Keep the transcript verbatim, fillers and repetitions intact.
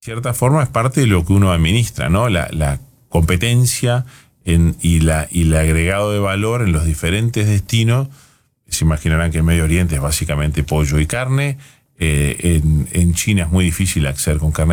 cierta forma es parte de lo que uno administra, ¿no? La, la competencia en, y, la, y el agregado de valor en los diferentes destinos. Se imaginarán que en Medio Oriente es básicamente pollo y carne. Eh, en, en China es muy difícil acceder con carne